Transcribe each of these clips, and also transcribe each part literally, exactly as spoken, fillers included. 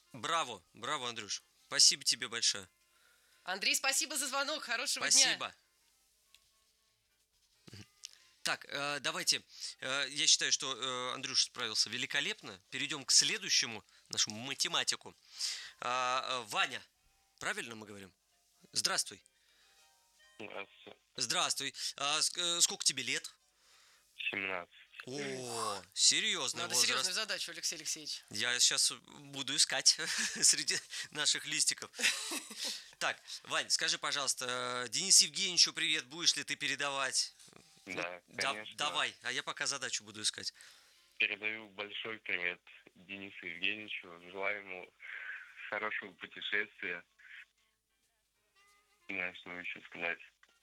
Браво, браво, Андрюш. Спасибо тебе большое. Андрей, спасибо за звонок. Хорошего дня. Спасибо. Так, э, давайте, э, я считаю, что э, Андрюша справился великолепно. Перейдем к следующему нашему математику. А, э, Ваня, правильно мы говорим? Здравствуй. Здравствуйте. Здравствуй. А, ск- э, сколько тебе лет? семнадцать. О, серьезный Надо возраст. серьезную задачу, Алексей Алексеевич. Я сейчас буду искать среди наших листиков. Так, Вань, скажи, пожалуйста, э, Денису Евгеньевичу привет, будешь ли ты передавать? Да, Да- конечно. давай, а я пока задачу буду искать. Передаю большой привет Денису Евгеньевичу. Желаю ему хорошего путешествия. Не знаю, что еще сказать.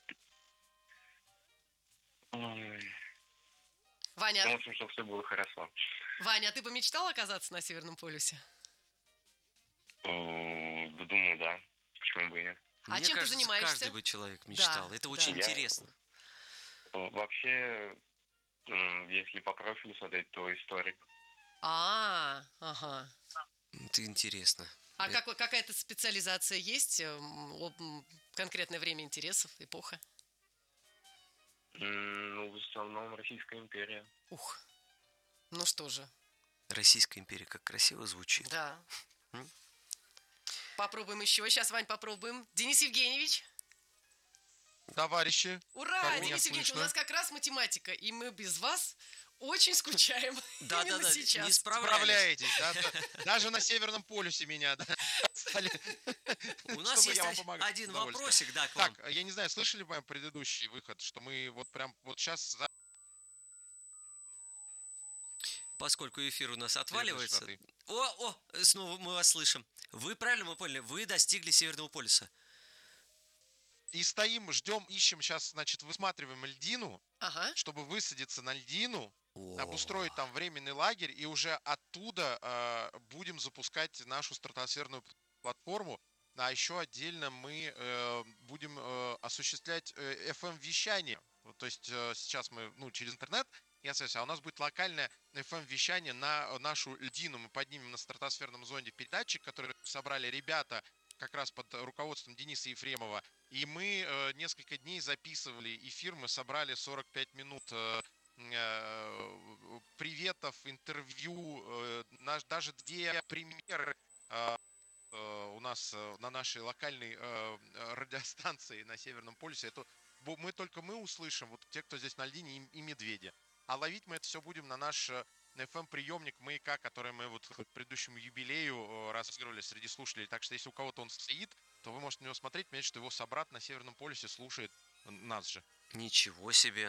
Ой. Ваня, В общем, чтобы все было хорошо. Ваня, а ты бы мечтал оказаться на Северном полюсе? М, да, думаю, да. Почему бы и нет? А Мне чем ты кажется, занимаешься? каждый бы человек мечтал. Да, Это да. очень Я- интересно. Э, Вообще, м, если по профилю смотреть, то историк. А, ага. Это интересно. А Это- какой- какая-то специализация есть? М, об- м, Конкретное время интересов, эпоха? М, Ну, в основном Российская империя. Ух, ну что же, Российская империя как красиво звучит. да. М? Попробуем еще. Сейчас, Вань, попробуем. Денис Евгеньевич. Товарищи, Ура! Как меня Денис Евгеньевич, у слышно? нас как раз математика, и мы без вас очень скучаем Да, да, именно да, сейчас. не справлялись. справляетесь, да? Да, даже на Северном полюсе меня, да, стали, У нас чтобы есть я вам о- помогал с один удовольствием. вопросик, да, к вам. Так, я не знаю, слышали мой предыдущий выход, что мы вот прям вот сейчас Поскольку эфир у нас отваливается. широты. О, о, снова мы вас слышим. Вы правильно мы поняли, вы достигли Северного полюса. И стоим, ждем, ищем сейчас, значит, высматриваем льдину, Ага. чтобы высадиться на льдину, О. обустроить там временный лагерь, и уже оттуда э, будем запускать нашу стратосферную платформу. А еще отдельно мы э, будем э, осуществлять э, эф эм-вещание. Вот, то есть э, сейчас мы ну, через интернет, я связь, а у нас будет локальное эф эм-вещание на нашу льдину. Мы поднимем на стратосферном зонде передатчик, который собрали ребята как раз под руководством Дениса Ефремова. И мы э, несколько дней записывали эфир, мы собрали сорок пять минут э, э, приветов, интервью, э, наш, даже две премьеры э, э, у нас э, на нашей локальной э, радиостанции на Северном полюсе. Это бо- мы только мы услышим, вот те, кто здесь на льдине, и, и медведи. А ловить мы это все будем на наш э, эф эм-приемник «Маяка», который мы вот к предыдущему юбилею э, разыгрывали среди слушателей. Так что если у кого-то он стоит, то вы можете на него смотреть, понять, что его собрат на Северном полюсе слушает нас же. Ничего себе.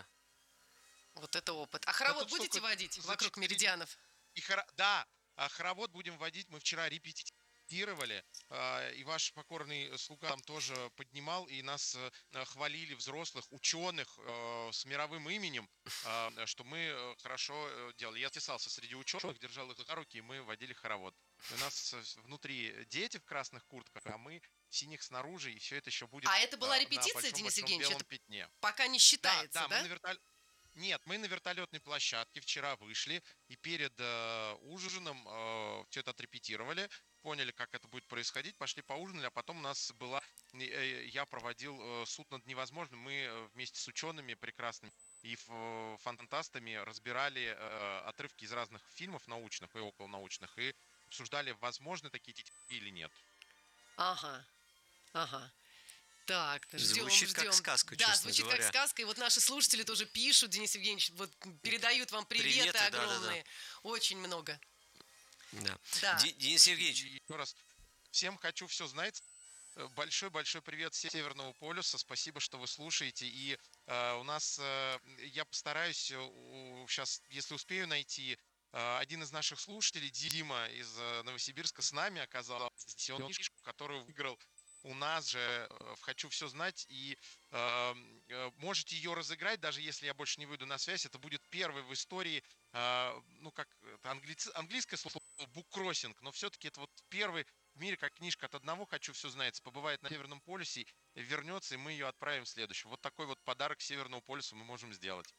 Вот это опыт. А хоровод тут будете столько, водить значит, вокруг и- меридианов? И хоро- Да, а хоровод будем водить, мы вчера репетировали, а, и ваш покорный слуга там тоже поднимал, и нас э, хвалили взрослых ученых э, с мировым именем, а, что мы э, хорошо э, делали. Я тесался среди ученых, держал их за руки, и мы водили хоровод. И у нас э, внутри дети в красных куртках, а мы в синих снаружи, и все это еще будет А это была э, на репетиция, большом- Денис большом Евгеньевич? белом Это пятне. пока не Да, считается, да, да? мы на вертолете. Нет, мы на вертолетной площадке вчера вышли и перед э, ужином э, все это отрепетировали, поняли, как это будет происходить, пошли поужинали, а потом у нас была, э, э, я проводил э, суд над невозможным, мы э, вместе с учеными прекрасными и ф- фантастами разбирали э, отрывки из разных фильмов научных и околонаучных и обсуждали, возможны такие технологии или нет. Ага, ага. Так, ждем, Звучит как ждем. сказка, Да, честно звучит говоря. как сказка. И вот наши слушатели тоже пишут, Денис Евгеньевич, вот передают вам приветы, Приветы, да-да-да. огромные. Очень много. Да. Да. Ди- Денис Евгеньевич, И еще раз всем хочу все знать. Большой-большой привет с Северного полюса. Спасибо, что вы слушаете. И э, у нас, э, я постараюсь сейчас, если успею найти, э, один из наших слушателей, Дима из э, Новосибирска, с нами оказался. И он книжку, которую выиграл у нас же э, в «Хочу все знать». И э, э, можете ее разыграть, даже если я больше не выйду на связь. Это будет первый в истории, э, ну как это англици- английское слово буккроссинг, но все-таки это вот первый в мире, как книжка «От одного хочу все знать», побывает на Северном полюсе, вернется, и мы ее отправим следующим. Вот такой вот подарок Северному полюсу мы можем сделать.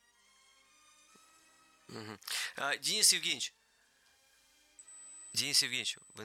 Мгм. А, Денис Евгеньевич, Денис Евгеньевич, вы